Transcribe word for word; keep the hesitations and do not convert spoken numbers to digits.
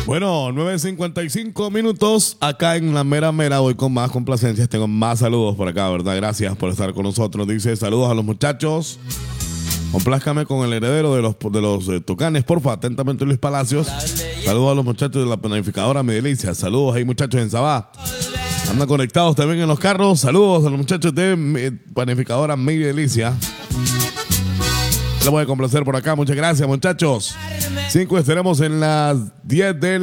Bueno, nueve cincuenta y cinco minutos acá en la mera mera. Voy con más complacencias. Tengo más saludos por acá, ¿verdad? Gracias por estar con nosotros. Dice, saludos a los muchachos. Complázcame con el heredero de los, de los eh, Tucanes, porfa. Atentamente, Luis Palacios. Saludos a los muchachos de la planificadora Mi Delicia. Saludos ahí, muchachos en Sabá. Andan conectados también en los carros. Saludos a los muchachos de mi planificadora Mi Delicia. Les voy a complacer por acá. Muchas gracias, muchachos. Cinco estaremos en las diez de